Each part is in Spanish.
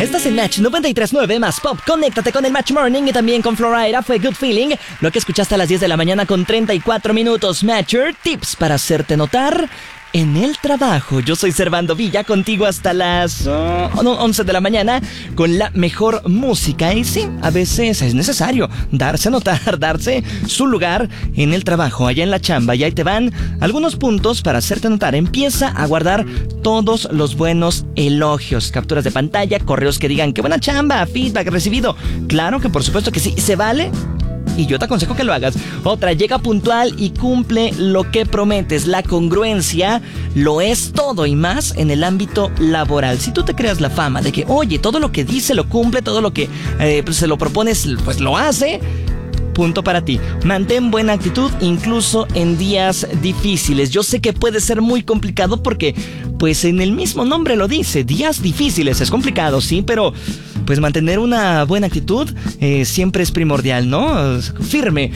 Estás en Match 93.9 más Pop. Conéctate con el Match Morning y también con Florida. Fue Good Feeling. Lo que escuchaste a las 10 de la mañana con 34 minutos. Matcher, tips para hacerte notar en el trabajo. Yo soy Servando Villa, contigo hasta las 11 de la mañana con la mejor música. Y sí, a veces es necesario darse a notar, darse su lugar en el trabajo, allá en la chamba. Y ahí te van algunos puntos para hacerte notar. Empieza a guardar todos los buenos elogios, capturas de pantalla, correos que digan qué buena chamba, feedback recibido. Claro que por supuesto que sí, se vale. Y yo te aconsejo que lo hagas. Otra, llega puntual y cumple lo que prometes. La congruencia lo es todo y más en el ámbito laboral. Si tú te creas la fama de que, oye, todo lo que dice lo cumple, todo lo que se lo propones, pues lo hace, punto para ti. Mantén buena actitud incluso en días difíciles. Yo sé que puede ser muy complicado porque, pues en el mismo nombre lo dice, días difíciles. Es complicado, sí, pero pues mantener una buena actitud siempre es primordial, ¿no? Firme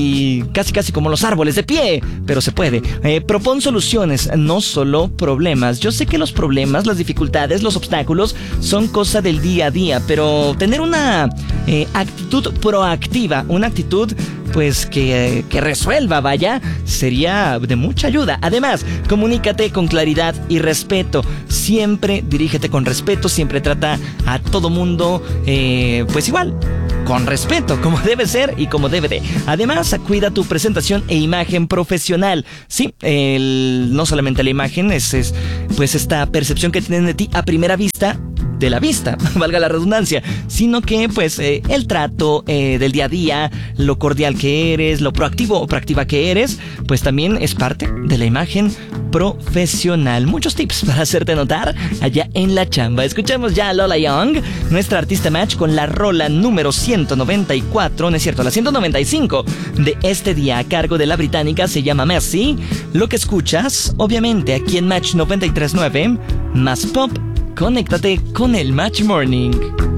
y casi como los árboles, de pie, pero se puede. Propon soluciones, no solo problemas. Yo sé que los problemas, las dificultades, los obstáculos son cosa del día a día, pero tener una actitud proactiva, una actitud pues que resuelva, vaya, sería de mucha ayuda. Además, comunícate con claridad y respeto. Siempre dirígete con respeto, siempre trata a todo mundo pues igual, con respeto, como debe ser y como debe de. Además, cuida tu presentación e imagen profesional. Sí, no solamente la imagen, es pues esta percepción que tienen de ti a primera vista, de la vista, valga la redundancia, sino que pues el trato del día a día, lo cordial que eres, lo proactivo o proactiva que eres, pues también es parte de la imagen profesional. Muchos tips para hacerte notar allá en la chamba. Escuchamos ya a Lola Young, nuestra artista Match, con la rola número 194, no es cierto, la 195 de este día, a cargo de la británica, se llama Messi. Lo que escuchas, obviamente, aquí en Match 93.9 más Pop. Conéctate con el Match Morning.